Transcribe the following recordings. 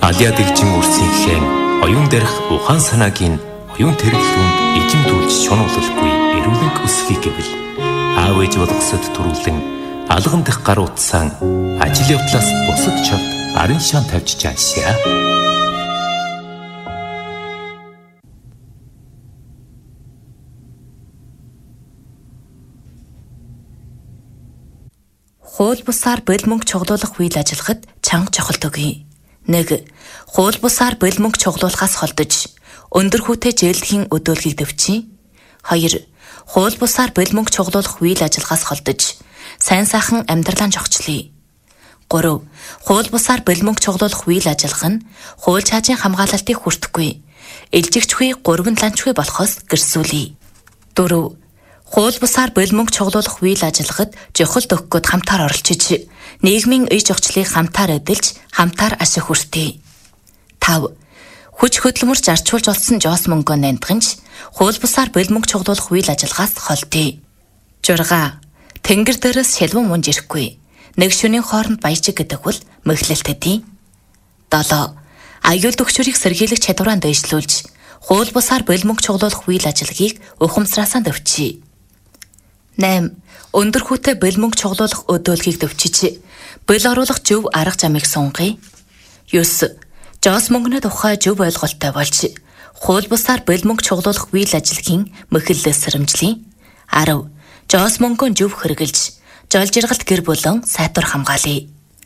Алиа дэгжин үрсийнхээ оюун дээрх ухаан санаагийн оюун тэргэлүүнд ижимдүүлж шунуулалгүй эрүүлэг өсгий гэвэл аав ээж болгосод төрүүлэн алган дэх гар утсаан ажил явдлаас бусад чавд арын шаан тавьж чаашаа. Хууль бусаар бэл мөнгө чуглуулах үйл ажиллагад чанга чухалд өгье. 1. Хууль бусаар бэл мөнгө чуглуулахаас холдож өндөр хүүтэй жээлдэхийн өдөөлгийг дэвчий. 2. Хууль бусаар бэл мөнгө чуглуулах үйл ажиллагаас холдож сайн сайхан амьдралаа жогчлие. 3. Хууль бусаар бэл мөнгө чуглуулах үйл ажиллагаа нь хууль чаажийн хамгаалалтыг хүртэхгүй, илжигчгүй 3 ланчгүй болохоос гэрсүүлье. 4. Хууль бусаар бэл мөнгө чуглуулах үйл ажиллагад жохолд өгөхөд хамтаар оролцож, нийгмийн иж зохицлыг хамтаар эдэлж, хамтаар ашиг хүртээ. 5. Хүч хөдөлмөрч арчуулж олсон жоос мөнгөө нандганч, хууль бусаар бэл мөнгө чуглуулах үйл ажиллагаас холдъё. 6. Тэнгэр дээрээс шилвэн мунж ирэхгүй. Нэг шөнийн хооронд баяжиг гэдэг бол мэхлэлт хэдий. 7. Аюул төгшөрийг сэргийлэх чадвараа дэвшлүүлж, хууль бусаар бэл мөнгө чуглуулах үйл ажиллагийг ухамсараасаа дэвчий. 8. Өндөр хүүтэй бэл мөнгө чуглуулах өдөөлгийг дэвчиж, бэл оруулах зөв арга замыг сунгая. 9. Жоос мөнгөний тухай зөв ойлголттой болж, хууль бусаар бэл мөнгө чуглуулах үйл ажиллагийн мэхлэлээс сэрэмжлэе. 10. Жоос мөнгөө зөв хэрэгжилж, жол жиргалт гэр бүлэн сайтар хамгаалъя.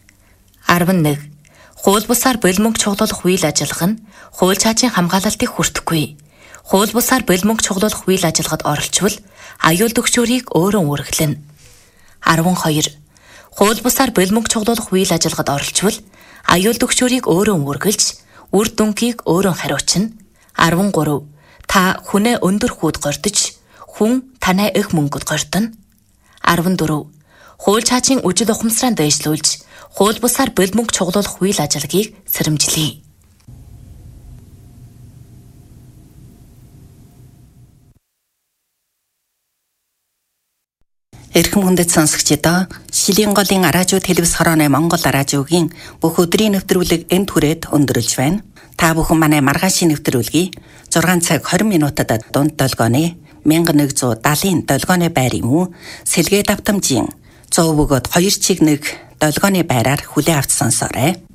11. Хууль бусаар бэл мөнгө чуглуулах үйл ажиллагаа нь хууль чаажийн хамгаалалтыг хүртэхгүй, хууль бусаар бэл мөнгө чуглуулах үйл ажиллагад оролцвол аюул төгшөөрийг өөрөө үргэлжлэнэ. 12. Хууль бусаар бэл мөнгө чуглуулах үйл ажиллагад оролцвол аюул төгшөөрийг өөрөө үргэлж, үр дүнгийг өөрөө хариуцна. 13. Та хүнээ өндөр хүүд гордож, хүн танай их мөнгөд гордоно. 14. Хууль чаажийн үжил ухамсараа дэвшлүүлж, хууль бусаар бэл мөнгө чуглуулах үйл ажиллагийг сэрэмжлэе. Эрхэм хүндэт сонсогчдоо Шилийн голын радио телевиз хорооны Монгол радиогийн бүх өдрийн нэвтрүүлэг энд хүрээд өндөрлж байна. Та бүхэн манай маргаашийн нэвтрүүлгийг 6 цаг 20 минутад дунд долгооны 1170-ын долгооны байр юм уу сэлгээ давтамжийн 100 бөгөөд 2 чиг нэг долгооны байраар хүлээн авч сонсоорой.